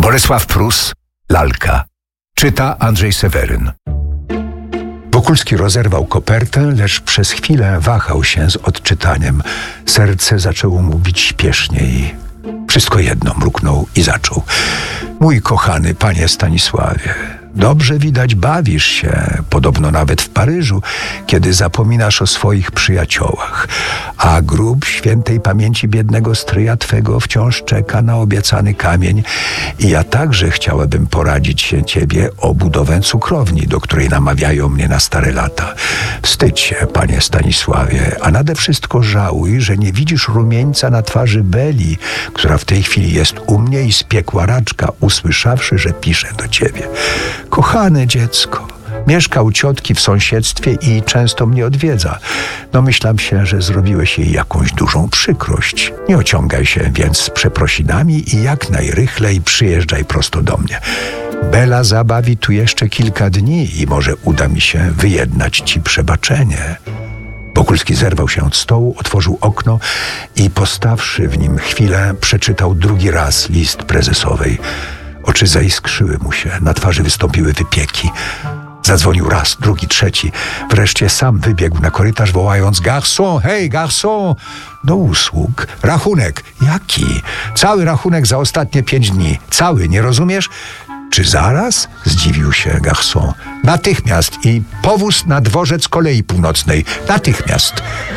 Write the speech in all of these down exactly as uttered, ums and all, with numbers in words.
Bolesław Prus, Lalka. Czyta Andrzej Seweryn. Wokulski rozerwał kopertę, lecz przez chwilę wahał się z odczytaniem. Serce zaczęło mu bić śpieszniej. Wszystko jedno, mruknął i zaczął. Mój kochany panie Stanisławie, dobrze widać bawisz się, podobno nawet w Paryżu, kiedy zapominasz o swoich przyjaciołach. A grób świętej pamięci biednego stryja twego wciąż czeka na obiecany kamień i ja także chciałabym poradzić się ciebie o budowę cukrowni, do której namawiają mnie na stare lata. Wstydź się, panie Stanisławie, a nade wszystko żałuj, że nie widzisz rumieńca na twarzy Beli, która w tej chwili jest u mnie i spiekła raczka, usłyszawszy, że piszę do ciebie. Kochane dziecko, mieszka u ciotki w sąsiedztwie i często mnie odwiedza. Domyślam się, że zrobiłeś jej jakąś dużą przykrość. Nie ociągaj się więc z przeprosinami i jak najrychlej przyjeżdżaj prosto do mnie. Bela zabawi tu jeszcze kilka dni i może uda mi się wyjednać ci przebaczenie. Wokulski zerwał się od stołu, otworzył okno i postawszy w nim chwilę, przeczytał drugi raz list prezesowej. Oczy zaiskrzyły mu się, na twarzy wystąpiły wypieki. Zadzwonił raz, drugi, trzeci. Wreszcie sam wybiegł na korytarz, wołając: Garçon, hej, garçon! Do usług. Rachunek. Jaki? Cały rachunek za ostatnie pięć dni. Cały, nie rozumiesz? Czy zaraz? Zdziwił się garçon. Natychmiast i powóz na dworzec Kolei Północnej. Natychmiast.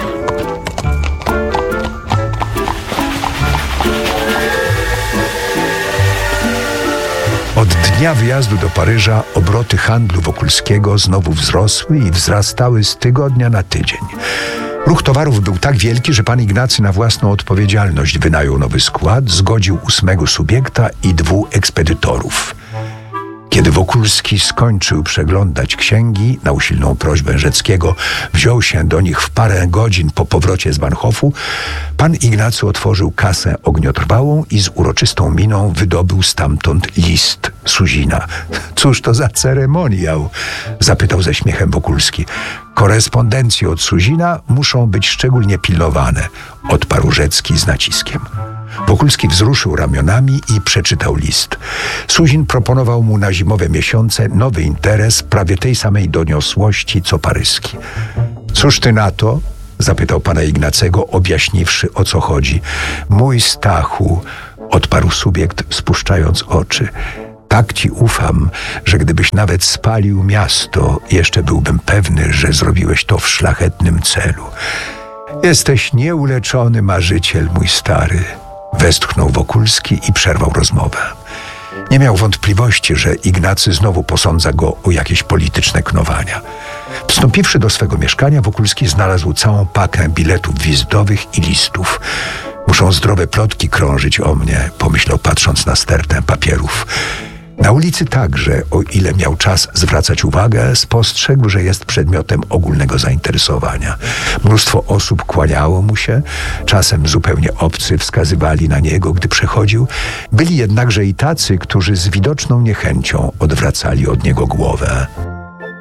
Od dnia wyjazdu do Paryża obroty handlu Wokulskiego znowu wzrosły i wzrastały z tygodnia na tydzień. Ruch towarów był tak wielki, że pan Ignacy na własną odpowiedzialność wynajął nowy skład, zgodził ósmego subiekta i dwóch ekspedytorów. Kiedy Wokulski skończył przeglądać księgi, na usilną prośbę Rzeckiego wziął się do nich w parę godzin po powrocie z Bahnhofu, pan Ignacy otworzył kasę ogniotrwałą i z uroczystą miną wydobył stamtąd list Suzina. Cóż to za ceremoniał? Zapytał ze śmiechem Wokulski. Korespondencje od Suzina muszą być szczególnie pilnowane, odparł Rzecki z naciskiem. Wokulski wzruszył ramionami i przeczytał list. Suzin proponował mu na zimowe miesiące nowy interes prawie tej samej doniosłości co paryski. Cóż ty na to? Zapytał pana Ignacego, objaśniwszy, o co chodzi. Mój Stachu, odparł subiekt, spuszczając oczy. Tak ci ufam, że gdybyś nawet spalił miasto, jeszcze byłbym pewny, że zrobiłeś to w szlachetnym celu. Jesteś nieuleczony marzyciel, mój stary. Westchnął Wokulski i przerwał rozmowę. Nie miał wątpliwości, że Ignacy znowu posądza go o jakieś polityczne knowania. Wstąpiwszy do swego mieszkania, Wokulski znalazł całą pakę biletów wizytowych i listów. Muszą zdrowe plotki krążyć o mnie, pomyślał, patrząc na stertę papierów. Na ulicy także, o ile miał czas zwracać uwagę, spostrzegł, że jest przedmiotem ogólnego zainteresowania. Mnóstwo osób kłaniało mu się, czasem zupełnie obcy wskazywali na niego, gdy przechodził. Byli jednakże i tacy, którzy z widoczną niechęcią odwracali od niego głowę.